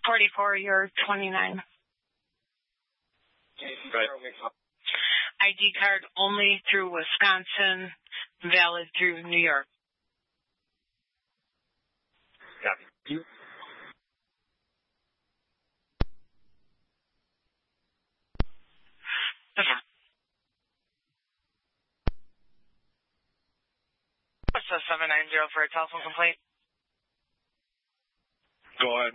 44, you're 29. Right. ID card only through Wisconsin, valid through New York. Copy. You. What's the 790 for a telephone complaint? Go ahead.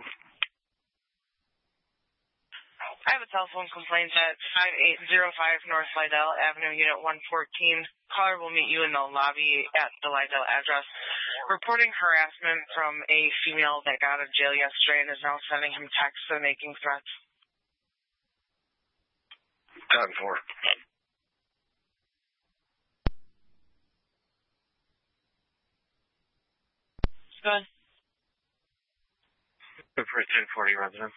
I have a telephone complaint at 5805 North Lydell Avenue, Unit 114. Caller will meet you in the lobby at the Lydell address, reporting harassment from a female that got out of jail yesterday and is now sending him texts and making threats. 10-4. Good. Good for a 1040 resident.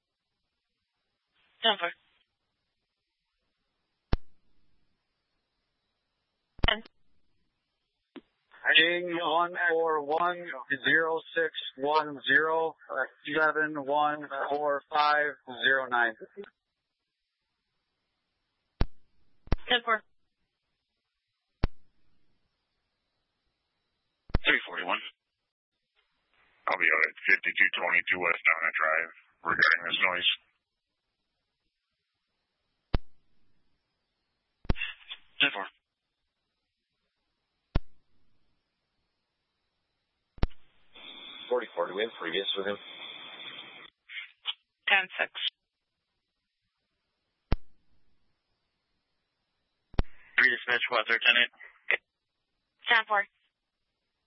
10-4. 10. King 141-0610-714509. 10-4. 341. I'll be out at 5222 West Donna Drive regarding this noise. Ten-4. 44, do we have previous with him? 10-6. Dispatch, what, 10-8? 10-4.